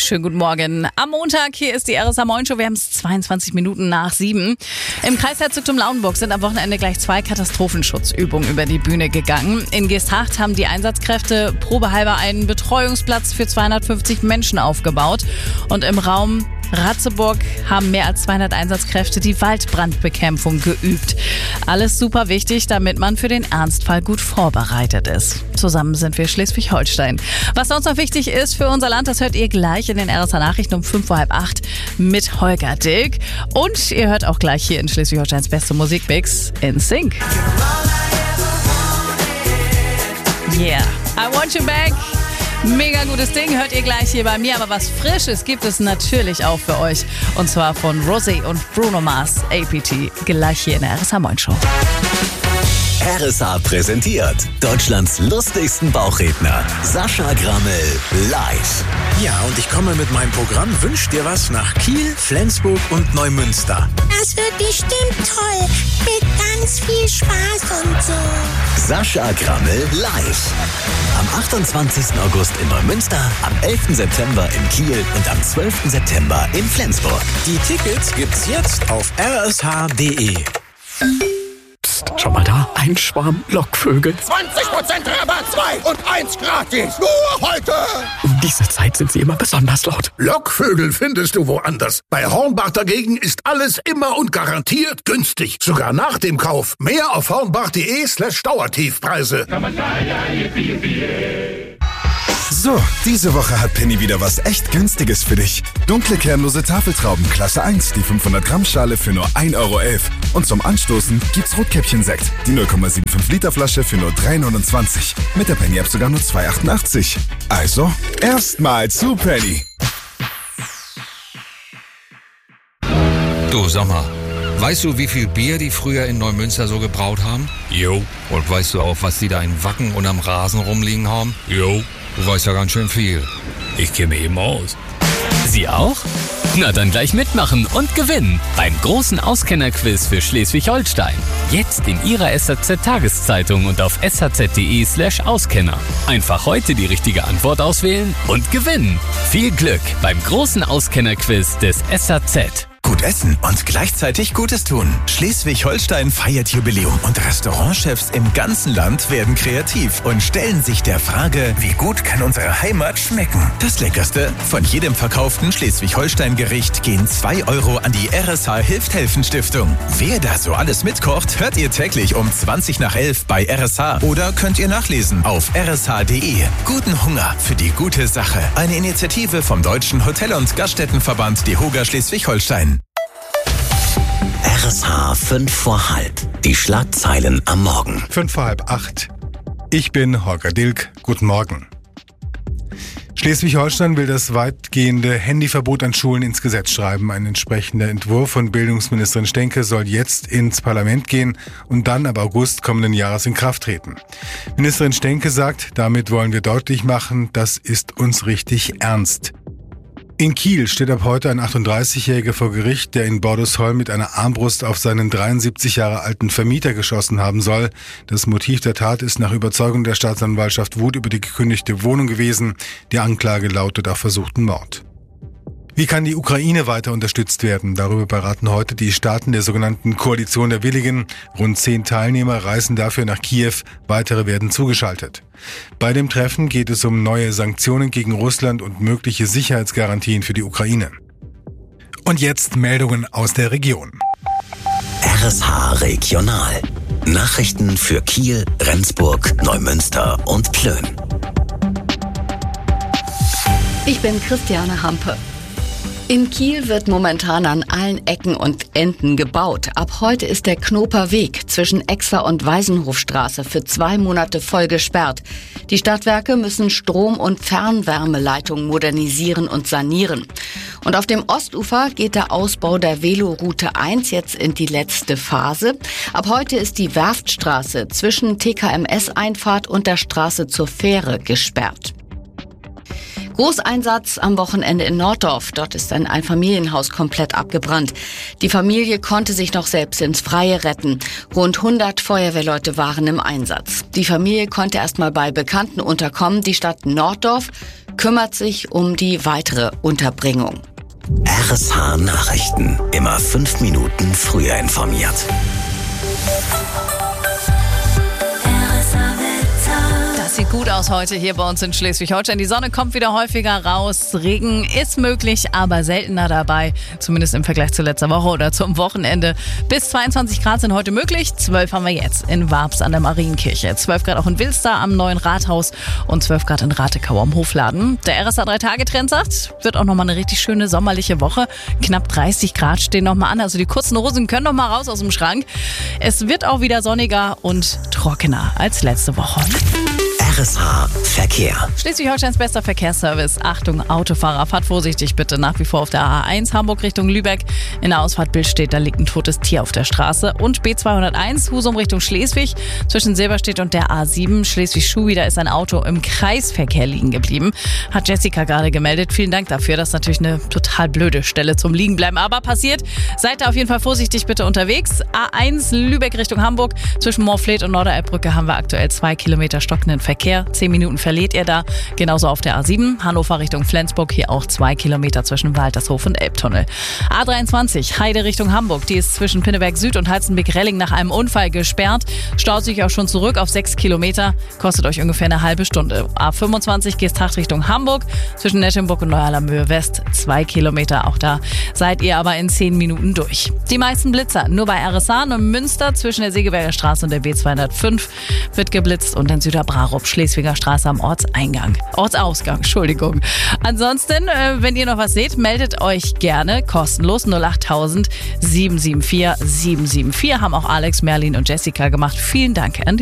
Schönen guten Morgen. Am Montag, hier ist die RSA Moin Show. Wir haben es 22 Minuten nach 7. Im Kreisherzogtum Lauenburg sind am Wochenende gleich 2 Katastrophenschutzübungen über die Bühne gegangen. In Geesthacht haben die Einsatzkräfte probehalber einen Betreuungsplatz für 250 Menschen aufgebaut. Und im Raum Ratzeburg haben mehr als 200 Einsatzkräfte die Waldbrandbekämpfung geübt. Alles super wichtig, damit man für den Ernstfall gut vorbereitet ist. Zusammen sind wir Schleswig-Holstein. Was sonst noch wichtig ist für unser Land, das hört ihr gleich in den RSA Nachrichten um 7:45 mit Holger Dilk. Und ihr hört auch gleich hier in Schleswig-Holsteins beste Musikmix in Sync. Yeah, I want you back. Mega gutes Ding, hört ihr gleich hier bei mir. Aber was Frisches gibt es natürlich auch für euch. Und zwar von Rosé und Bruno Mars, APT. Gleich hier in der RSA Moin Show. RSA präsentiert Deutschlands lustigsten Bauchredner, Sascha Grammel live. Ja, und ich komme mit meinem Programm Wünsch dir was nach Kiel, Flensburg und Neumünster. Das wird bestimmt toll, mit ganz viel Spaß und so. Sascha Grammel live. Am 28. August in Neumünster, am 11. September in Kiel und am 12. September in Flensburg. Die Tickets gibt's jetzt auf rsh.de. Schau mal da, ein Schwarm Lockvögel. 20% Rabatt, 2 und 1 gratis. Nur heute. Um diese Zeit sind sie immer besonders laut. Lockvögel findest du woanders. Bei Hornbach dagegen ist alles immer und garantiert günstig. Sogar nach dem Kauf. Mehr auf hornbach.de/Dauertiefpreise. So, diese Woche hat Penny wieder was echt Günstiges für dich. Dunkle kernlose Tafeltrauben Klasse 1, die 500 Gramm Schale für nur 1,11 €. Und zum Anstoßen gibt's Rotkäppchen-Sekt, die 0,75 Liter Flasche für nur 3,29 €. Mit der Penny-App sogar nur 2,88 €. Also, erstmal zu Penny. Du, sag mal, weißt du, wie viel Bier die früher in Neumünster so gebraut haben? Jo. Und weißt du auch, was die da in Wacken und am Rasen rumliegen haben? Jo. Du weißt ja ganz schön viel. Ich kenne mich eben aus. Sie auch? Na dann gleich mitmachen und gewinnen beim großen Auskennerquiz für Schleswig-Holstein. Jetzt in Ihrer SHZ-Tageszeitung und auf shz.de/Auskenner. Einfach heute die richtige Antwort auswählen und gewinnen. Viel Glück beim großen Auskennerquiz des SHZ. Gut essen und gleichzeitig Gutes tun. Schleswig-Holstein feiert Jubiläum und Restaurantchefs im ganzen Land werden kreativ und stellen sich der Frage, wie gut kann unsere Heimat schmecken? Das Leckerste? Von jedem verkauften Schleswig-Holstein-Gericht gehen 2 € an die RSH Hilft-Helfen-Stiftung. Wer da so alles mitkocht, hört ihr täglich um 11:20 bei RSH oder könnt ihr nachlesen auf rsh.de. Guten Hunger für die gute Sache. Eine Initiative vom Deutschen Hotel- und Gaststättenverband DEHOGA Schleswig-Holstein. RSH 5 vor halb. Die Schlagzeilen am Morgen. 7:45. Ich bin Holger Dilk. Guten Morgen. Schleswig-Holstein will das weitgehende Handyverbot an Schulen ins Gesetz schreiben. Ein entsprechender Entwurf von Bildungsministerin Stenke soll jetzt ins Parlament gehen und dann ab August kommenden Jahres in Kraft treten. Ministerin Stenke sagt, damit wollen wir deutlich machen, das ist uns richtig ernst. In Kiel steht ab heute ein 38-Jähriger vor Gericht, der in Bordesholm mit einer Armbrust auf seinen 73 Jahre alten Vermieter geschossen haben soll. Das Motiv der Tat ist nach Überzeugung der Staatsanwaltschaft Wut über die gekündigte Wohnung gewesen. Die Anklage lautet auf versuchten Mord. Wie kann die Ukraine weiter unterstützt werden? Darüber beraten heute die Staaten der sogenannten Koalition der Willigen. Rund 10 Teilnehmer reisen dafür nach Kiew. Weitere werden zugeschaltet. Bei dem Treffen geht es um neue Sanktionen gegen Russland und mögliche Sicherheitsgarantien für die Ukraine. Und jetzt Meldungen aus der Region. RSH Regional. Nachrichten für Kiel, Rendsburg, Neumünster und Plön. Ich bin Christiane Hampe. In Kiel wird momentan an allen Ecken und Enden gebaut. Ab heute ist der Knoper Weg zwischen Exler und Waisenhofstraße für 2 Monate voll gesperrt. Die Stadtwerke müssen Strom- und Fernwärmeleitungen modernisieren und sanieren. Und auf dem Ostufer geht der Ausbau der Veloroute 1 jetzt in die letzte Phase. Ab heute ist die Werftstraße zwischen TKMS-Einfahrt und der Straße zur Fähre gesperrt. Großeinsatz am Wochenende in Norddorf. Dort ist ein Einfamilienhaus komplett abgebrannt. Die Familie konnte sich noch selbst ins Freie retten. Rund 100 Feuerwehrleute waren im Einsatz. Die Familie konnte erstmal bei Bekannten unterkommen. Die Stadt Norddorf kümmert sich um die weitere Unterbringung. RSH Nachrichten. Immer 5 Minuten früher informiert. Sieht gut aus heute hier bei uns in Schleswig-Holstein. Die Sonne kommt wieder häufiger raus. Regen ist möglich, aber seltener dabei. Zumindest im Vergleich zu letzter Woche oder zum Wochenende. Bis 22 Grad sind heute möglich. 12 haben wir jetzt in Warbs an der Marienkirche. 12 Grad auch in Wilster am neuen Rathaus und 12 Grad in Ratekau am Hofladen. Der RSA 3-Tage-Trend sagt, wird auch nochmal eine richtig schöne sommerliche Woche. Knapp 30 Grad stehen nochmal an. Also die kurzen Hosen können nochmal raus aus dem Schrank. Es wird auch wieder sonniger und trockener als letzte Woche. RSH Verkehr. Schleswig-Holsteins bester Verkehrsservice. Achtung, Autofahrer, fahrt vorsichtig bitte. Nach wie vor auf der A1 Hamburg Richtung Lübeck. In der Ausfahrt Billstedt, da liegt ein totes Tier auf der Straße. Und B201 Husum Richtung Schleswig. Zwischen Silberstedt und der A7 Schleswig-Schuwi, da ist ein Auto im Kreisverkehr liegen geblieben. Hat Jessica gerade gemeldet. Vielen Dank dafür. Das ist natürlich eine total blöde Stelle zum Liegenbleiben. Aber passiert. Seid da auf jeden Fall vorsichtig bitte unterwegs. A1 Lübeck Richtung Hamburg. Zwischen Moorfleet und Norderelbbrücke haben wir aktuell 2 Kilometer stockenden Verkehr. 10 Minuten verliert ihr da. Genauso auf der A7 Hannover Richtung Flensburg. Hier auch 2 Kilometer zwischen Waltershof und Elbtunnel. A23 Heide Richtung Hamburg. Die ist zwischen Pinneberg Süd und Halstenbeck-Relling nach einem Unfall gesperrt. Staut sich auch schon zurück auf 6 Kilometer. Kostet euch ungefähr eine halbe Stunde. A25 Geesthacht Richtung Hamburg. Zwischen Nettenburg und Neuerlamöhe West 2 Kilometer. Auch da seid ihr aber in 10 Minuten durch. Die meisten Blitzer nur bei RSA und Münster zwischen der Segeberger Straße und der B205 wird geblitzt und in Süderbrarup Schleswiger Straße am Ortsausgang, Entschuldigung. Ansonsten, wenn ihr noch was seht, meldet euch gerne kostenlos 08000 774 774. Haben auch Alex, Merlin und Jessica gemacht. Vielen Dank an